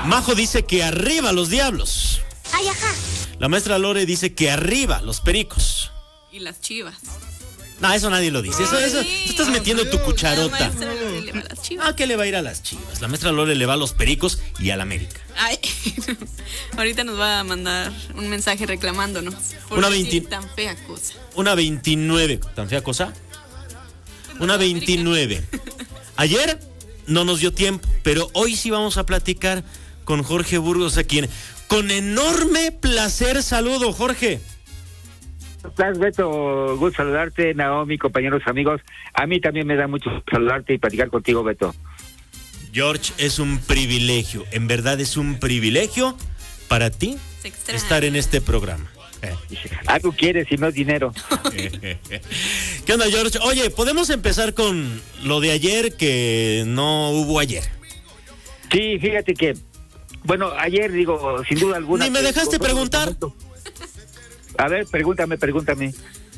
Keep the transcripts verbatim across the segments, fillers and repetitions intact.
Majo dice que arriba los Diablos. Ay, ajá. La maestra Lore dice que arriba los Pericos. Y las Chivas. No, eso nadie lo dice. Eso, eso, tú estás metiendo tu cucharota. La maestra Lore le va a las Chivas. Ah, ¿qué le va a ir a las Chivas? La maestra Lore le va a los Pericos y al América. Ay, ahorita nos va a mandar un mensaje reclamándonos. Por Una decir veinti... tan fea cosa. Una veintinueve. ¿Tan fea cosa? Una veintinueve. Ayer no nos dio tiempo, pero hoy sí vamos a platicar con Jorge Burgos, a quien con enorme placer saludo, Jorge. ¿Cómo estás, Beto? Gusto saludarte, Naomi, compañeros, amigos. A mí también me da mucho saludarte y platicar contigo, Beto. George, es un privilegio, en verdad es un privilegio para ti estar en este programa. Eh. Algo quieres y no es dinero. ¿Qué onda, George? Oye, ¿podemos empezar con lo de ayer que no hubo ayer? Sí, fíjate que, bueno, ayer digo, sin duda alguna... Ni me dejaste preguntar. A ver, pregúntame, pregúntame.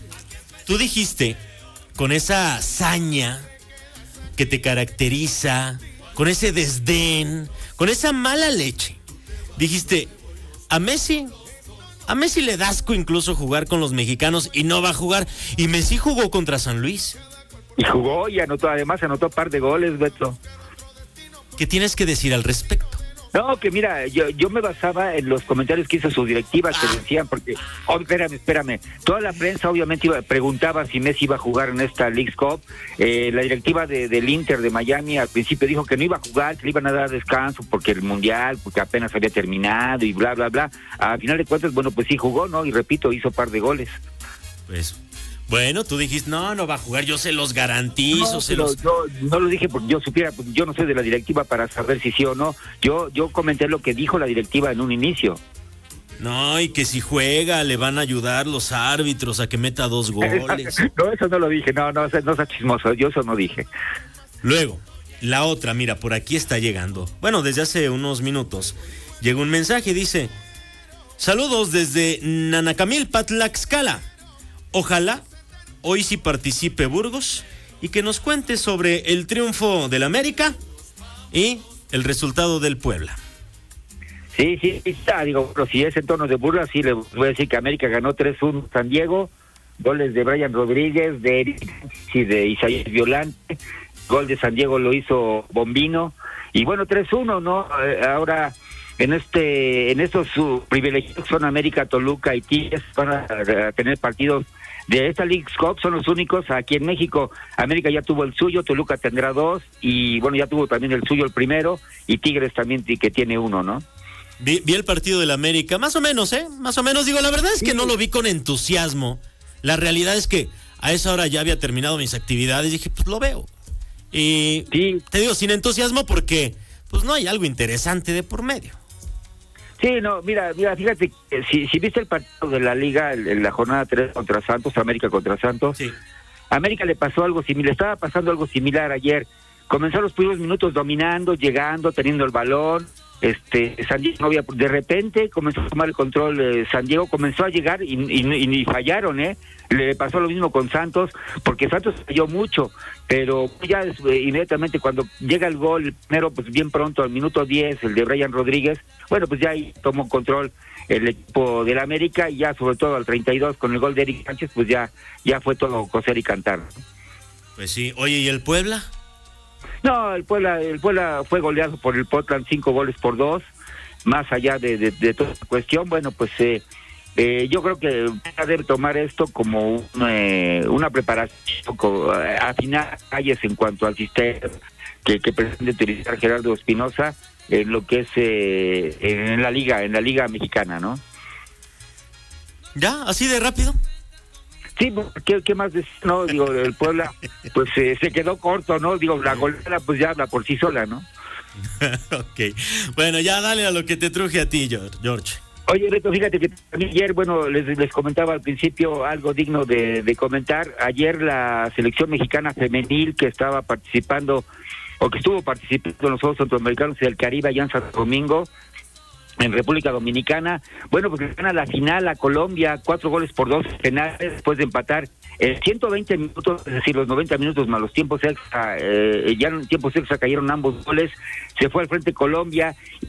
Tú dijiste, con esa hazaña que te caracteriza, con ese desdén, con esa mala leche, dijiste, a Messi... A Messi le da asco incluso jugar con los mexicanos y no va a jugar. Y Messi jugó contra San Luis. Y jugó y anotó, además anotó un par de goles, Beto. ¿Qué tienes que decir al respecto? No, que mira, yo yo me basaba en los comentarios que hizo su directiva, que decían, porque, oh, espérame, espérame, toda la prensa obviamente iba, preguntaba si Messi iba a jugar en esta Leagues Cup. Eh, la directiva de, del Inter de Miami al principio dijo que no iba a jugar, que le iban a dar descanso porque el Mundial, porque apenas había terminado y bla, bla, bla. Al final de cuentas, bueno, pues sí jugó, ¿no? Y repito, hizo par de goles. Pues... Bueno, tú dijiste, no, no va a jugar, yo se los garantizo. No, se pero los... yo no lo dije porque yo supiera, pues yo no soy de la directiva para saber si sí o no. Yo yo comenté lo que dijo la directiva en un inicio. No, y que si juega le van a ayudar los árbitros a que meta dos goles. No, eso no lo dije, no, no, no sea chismoso, yo eso no dije. Luego, la otra, mira, por aquí está llegando. Bueno, desde hace unos minutos llegó un mensaje, dice, saludos desde Nanacamilpa, Tlaxcala. Ojalá hoy sí participe Burgos y que nos cuente sobre el triunfo del América y el resultado del Puebla. Sí, sí, está, digo, pero si es en tono de burla, sí le voy a decir que América ganó tres uno San Diego, goles de Brian Rodríguez, de Eric y de Isaías Violante, gol de San Diego lo hizo Bombino, y bueno, tres uno, ¿no? Eh, ahora... En este, en estos uh, privilegios son América, Toluca y Tigres, van a, a tener partidos de esta Leagues Cup, son los únicos aquí en México. América ya tuvo el suyo, Toluca tendrá dos, y bueno, ya tuvo también el suyo el primero, y Tigres también que tiene uno, ¿no? Vi, vi el partido del América, más o menos, ¿eh? Más o menos, digo, la verdad es que no lo vi con entusiasmo. La realidad es que a esa hora ya había terminado mis actividades, y dije, pues lo veo. Y sí. Te digo, sin entusiasmo porque pues no hay algo interesante de por medio. Sí, no, mira, mira, fíjate, si, si viste el partido de la Liga, en la jornada tres contra Santos, América contra Santos, sí. América le pasó algo similar, estaba pasando algo similar ayer. Comenzó los primeros minutos dominando, llegando, teniendo el balón, este, San Diego no había, de repente comenzó a tomar el control, eh, San Diego comenzó a llegar y, y, y, y fallaron, ¿eh? Le pasó lo mismo con Santos, porque Santos falló mucho, pero ya eh, inmediatamente cuando llega el gol, primero pues bien pronto, al minuto diez, el de Brian Rodríguez, bueno, pues ya ahí tomó control el equipo del América, y ya sobre todo al treinta y dos con el gol de Eric Sánchez, pues ya, ya fue todo coser y cantar. Pues sí, oye, ¿y el Puebla? No, el Puebla, el Puebla fue goleado por el Portland cinco goles por dos, más allá de, de, de toda la cuestión, bueno, pues eh, eh, yo creo que debe tomar esto como un, eh, una preparación, como, eh, afinar calles en cuanto al sistema que, que pretende utilizar Gerardo Espinosa en lo que es eh, en la liga, en la liga mexicana, ¿no? ¿Ya? ¿Así de rápido? Sí, ¿qué, qué más decir? No, digo, el Puebla, pues eh, se quedó corto, ¿no? Digo, la goleada pues ya habla por sí sola, ¿no? Ok, bueno, ya dale a lo que te truje a ti, George. Oye, Beto, fíjate que ayer, bueno, les, les comentaba al principio algo digno de, de comentar. Ayer la selección mexicana femenil que estaba participando, o que estuvo participando en los Juegos Centroamericanos y del Caribe allá en Santo Domingo, en República Dominicana, bueno, pues gana la final a Colombia, cuatro goles por dos penales, después de empatar en ciento veinte minutos, es decir, los noventa minutos más los tiempos extra, eh, ya en tiempos extra cayeron ambos goles, se fue al frente Colombia.